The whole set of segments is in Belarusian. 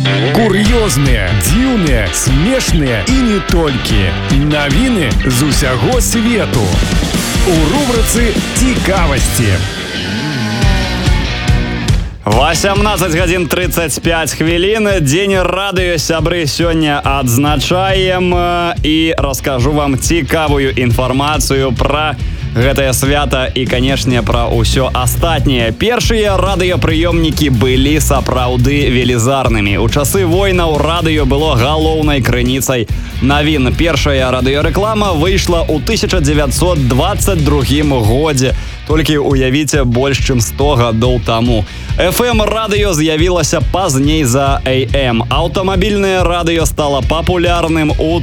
Кур'ёзныя, дзіўныя, смешныя і не толькі. Навіны з усяго свету. У рубрыцы «Цікавасці». 18 гадзін 35 хвілін. Дзень радыё, сябры, сёння адзначаем і раскажу вам цікавую інфармацыю пра гэтае свята і, канешне, пра ўсё астатняе. Першыя радыёпрыёмнікі былі сапраўды велізарнымі. У часы войнаў радыё было галоўнай крыніцай навін. Першая радыёрэклама выйшла ў 1922 годзе. Толькі уявіце, больш чым 100 гадоў таму. FM-радыё з'явілася пазней за AM. Аўтамабільнае радыё стала папулярным у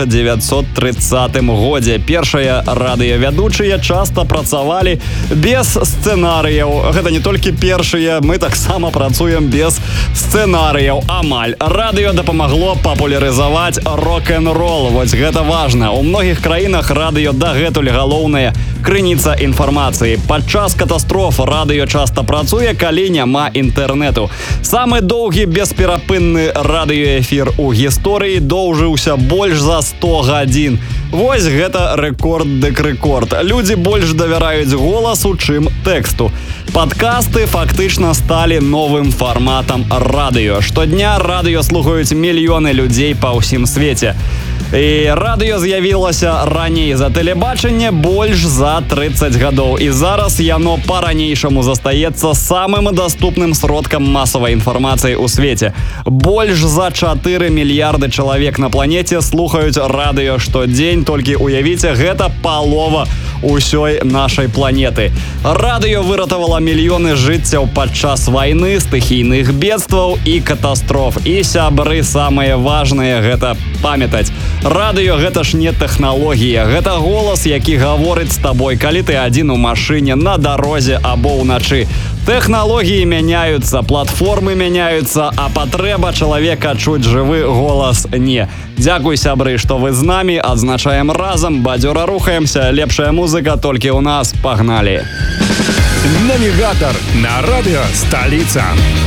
1930 годзе. Першыя радыёвядучыя часта працавалі без сцэнарыяў. Гэта не толькі першыя, мы таксама працуем без сцэнарыяў. Амаль. Радыё дапамагло папулярызаваць рок-н-рол. Вось гэта важна. У многіх краінах радыё дагэтуль галоўная крыніца інфармацыі. Падчас катастроф радыё часта працуе, калі няма інтэрнэту. Самы доўгі бесперапынны радыёэфір у гісторыі доўжыўся больш за 100 гадзін. Вось гэта рэкорд дык рэкорд. Людзі больш давяраюць голасу, чым тэксту. Падкасты фактычна сталі новым фарматам радыё. Штодня радыё слухаюць мільёны людзей па ўсім свеце. І радыё з'явілася раней за тэлебачанне больш за 30 гадоў. І зараз яно па-ранейшаму застаецца самым даступным сродкам масавай інфармацыі ў свеце. Больш за 4 мільярды чалавек на планеце слухаюць радыё штодзень. Толькі уявіце, гэта палова ўсёй нашай планеты. Радыё выратавала мільёны жыццяў падчас вайны, стыхійных бедстваў і катастроф. І, сябры, самае важнае гэта памятаць. Радыё гэта ж не тэхналогія, гэта голас, які гаворыць з табой, калі ты адзін у машыне, на дарозе або ўначы. Тэхналогіі мяняюцца, платформы мяняюцца, а патрэба чалавека чуць жывы голас не. Дзякуй, сябры, што вы з намі, адзначаем разам, бадзёра рухаемся, лепшая музыка толькі ў нас, пагналі. Навігатор на радыё «Сталіца».